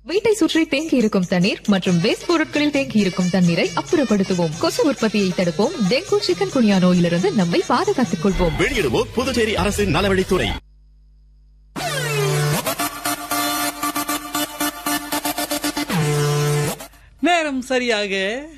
வீட்டை சுற்றி தேங்கி இருக்கும் தண்ணீர் மற்றும் வேஸ்ட் பொருட்களில் தேங்கி இருக்கும் தண்ணீரை அப்புறப்படுத்துவோம். கொசு உற்பத்தியை தடுப்போம். டெங்கு, சிக்கன் குனியா நோயிலிருந்து நம்மை பாதுகாத்துக் கொள்வோம். வெளியிடுவோம் புதுச்சேரி அரசின் நலவழித்துறை. நேரம் சரியாக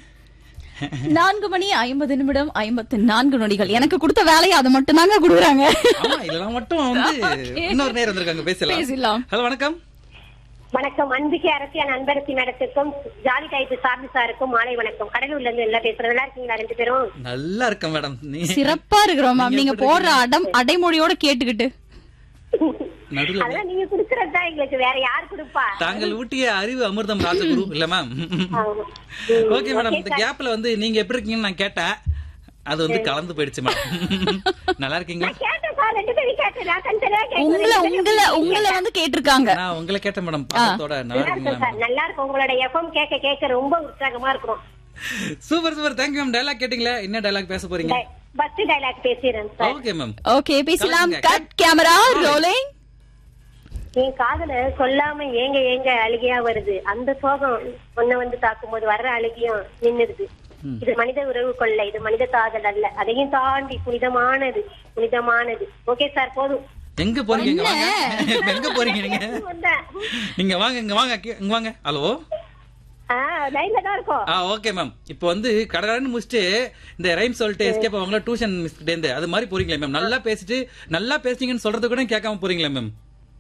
4:50 எனக்கு கொடுத்த வேலையை அதை மட்டும் தாங்க கொடுக்குறாங்க. இதெல்லாம் மட்டும் வந்து இன்னொரு நேரம் வந்திருக்காங்க, பேசலாம். ஹலோ, வணக்கம். வணக்கம். அன்புக்கு அரசியல் அன்பரசி மேடத்துக்கும் ஜாலி டைப்பு சார்பு சாருக்கும் மாலை வணக்கம். கடலூர்ல இருந்து எல்லாம் பேசுறேன். நல்லா இருக்கீங்களா ரெண்டு பேரும்? நல்லா இருக்கேன் மேடம். சிறப்பா இருக்கிறோம் மேம். நீங்க போடுற அடைமொழியோட கேட்டுக்கிட்டு அதெல்லாம் நீங்க குடுக்கறதா எங்களுக்கு வேற யாரு கொடுப்பா? தாங்கள் ஊட்டிய அறிவு அமிர்தம் ராஜகுரு இல்ல மேம்? ஓகே மேடம், இந்த கேப்ல வந்து நீங்க எப்படி இருக்கீங்கன்னு நான் கேட்டேன். அது வந்து கலந்து போயிடுச்சு மேடம். நல்லா இருக்கீங்களா? உங்களை வந்து கேட்டிருக்காங்க. நான் உங்களை கேட்டேன் மேடம். பாத்தத்தோட நல்லா இருக்கீங்களா? நல்லா இருக்கும். உங்களோட எஃப்எம் கேட்க ரொம்ப உற்சாகமா இருக்கும். Super super. Thank you ma'am. Dialogue கேட்டீங்களா? என்ன டயலாக் பேச போறீங்க? First dialogue பேசிறேன் sir. Okay ma'am. Okay, பேசலாம். Cut camera rolling. என் காதல சொல்லாம ஏங்க அழுகையா வருது. அந்த சோகம் ஒன்ன வந்து தாக்கும்போது வர்ற அழுகையும் நின்னுடுது. இது மனித உறவு கொள்ள, இது மனித காதல் அல்ல. அதையும் தாண்டி புனிதமானது. ஓகே சார், போதும். எங்க போறீங்க? எங்க போறீங்க நீங்க? நீங்க வாங்க, இங்க வாங்க. Hello, okay ma'am. இப்போ வந்து கடகடன்னு முடிச்சுட்டு இந்த ரைம் சொல்லிட்டு எஸ்கேப் ஆவாங்களா டியூஷன் மிஸ் கிட்ட இருந்து, அது மாதிரி போறீங்களா மேம்? நல்லா பேசிட்டு நல்லா பேசுறீங்கன்னு சொல்றது கூட கேட்காம போறீங்களா ma'am?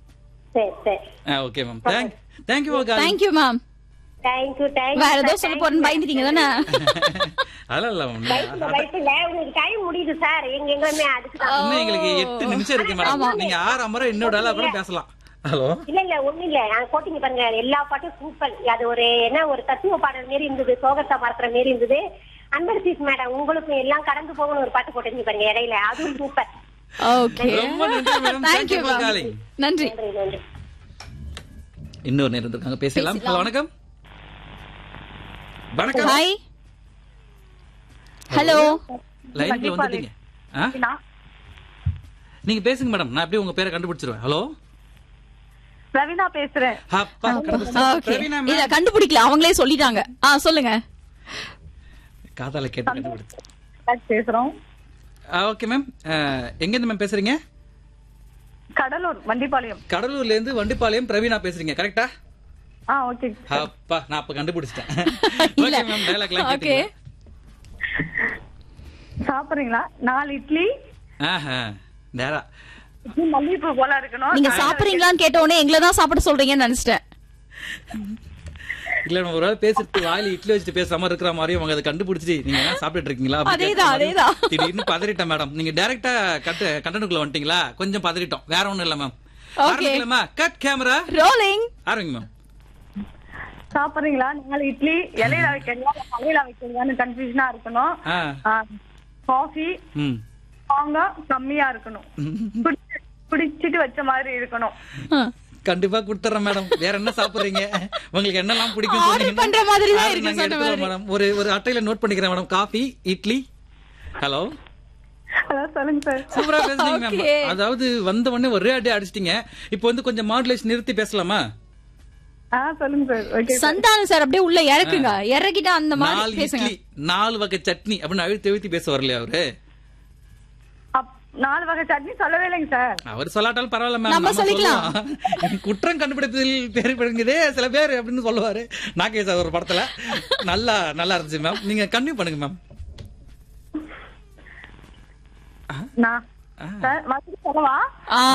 Okay ma'am. Thank you ma'am. வேற ஏதோ சொல்ல போறேன்னு பயந்துட்டீங்க தானே? அதெல்லாம் இல்ல மேம். டைம் முடியுது சார். இன்னும் எங்களுக்கு 8 நிமிஷம் இருக்கு மேடம். நீங்க 6 அமர இன்னொரு டயலாக் கூட பேசலாம். ஹலோ, இல்ல ஒண்ணு இல்ல, போட்டீங்க பாருங்க. எல்லா பாட்டும் சூப்பர். அது ஒரு தத்துவ பாடல் மாரி இருந்தது, சோகத்தை மறக்கிற மாரி இருந்தது. அன்பரசீஸ் மேடம், உங்களுக்கும் எல்லாம் கடந்து போகணும் ஒரு பாட்டு போட்டீங்க பாருங்க இடையில, அதுவும் சூப்பர். ஓகே, ரொம்ப நன்றி மேடம். Thank you ma'am. நன்றி. இன்னொரு நேரம் இருக்காங்க, பேசலாம். ஹலோ, வணக்கம். வணக்கம். ஹாய். ஹலோ, லைன்ல வந்துட்டீங்க. நீங்க பேசுங்க மேடம். நான் அப்படியே உங்க பேரை கண்டுபிடிச்சிருவேன். ஹலோ, ரவினா பேசுறேன். இல்ல கண்டுபிடிக்கல, அவங்களே சொல்லிட்டாங்க. சொல்லுங்க. காதால கேட்டு கண்டுபிடிச்சு பேசுறோம். Okay ma'am. எங்க இருந்து மேம் பேசுறீங்க? கடலூர், வண்டிப்பாளையம். கடலூர்ல இருந்து வண்டிப்பாளையம் பிரவீனா பேசுறீங்க, கரெக்டா? ஓகே. அப்பா, நான் அப்ப கண்டுபிடிச்சிட்டேன். ஓகே மேம், டயலாக்லாம் கேட்டீங்க. சாப்பிடுறீங்களா? 4 இட்லி. நேரா மல்லிகைப்பூ போல இருக்கணும். நீங்க சாப்பிடுறீங்களான்னு கேட்ட உடனே எங்களை தான் சாப்பிட சொல்றீங்கன்னு நினைச்சிட்டேன். இல்ல, நம்ம ஒரு வேளை பேசிட்டு வாயில இட்லி வச்சுட்டு பேசுற மாதிரி இருக்கிற மாதிரி அவங்க அதை கண்டுபிடிச்சிட்டு நீங்க என்ன சாப்பிட்டு இருக்கீங்களா? அதேதான். திடீர்னு பதறிட்டேன் மேடம். நீங்க டைரக்டா கண்டனுக்குள்ள வந்துட்டீங்களா? கொஞ்சம் பதறிட்டோம், வேற ஒண்ணும் இல்ல மேம். ஆரம்பிக்கலாமா? Cut camera rolling. ஆரம்பிங்க மேம். சாப்பிடுறீங்களா? 4 இட்லி. இலையில வைக்கிறீங்களா தலையில வைக்கிறீங்களான்னு கன்ஃபியூஷனா இருக்கணும். காஃபி ஸ்ட்ராங்கா கம்மியா இருக்கணும். குடிச்சிட்டு வச்ச மாதிரி இருக்கணும். கண்டிப்பா குடுத்துறேன் மேடம். வேற என்ன சாப்பிடுறீங்க? உங்களுக்கு என்னெல்லாம் பிடிக்கும் மேடம்? ஒரு அட்டையில நோட் பண்ணிக்கிறேன் மேடம். காஃபி, இட்லி. ஹலோ, சொல்லுங்க சார். சூப்பரா பேசுறீங்க மேம். அதாவது வந்த உடனே ஒரே அடி அடிச்சிட்டீங்க. இப்போ வந்து கொஞ்சம் மாடுலேஷன் நிறுத்தி பேசலாமா? சொல்லுங்க சார். சந்தானம் சார் அப்படியே உள்ள இறக்குங்க. இறக்கிட்டா அந்த மாதிரி பேசுங்க. 4 வகை சட்னி அப்படின்னு அழுத்தி பேச வரலையா அவரு? 4 வகை சட்னி சொல்லவே இல்லைங்க சார். அவர் சொல்லாட்டாலும் பரவாயில்ல மேம், நம்ம சொல்லிக்கலாம். குற்றம் கண்டுபிடிப்பதில் பேர் பெறுங்கிறதே சில பேர் அப்படின்னு சொல்லுவாரு. நாகேஷ் ஒரு படத்துல நல்லா இருந்துச்சு மேம். நீங்க கன்டினியூ பண்ணுங்க மேம். நான் சொல்லவா?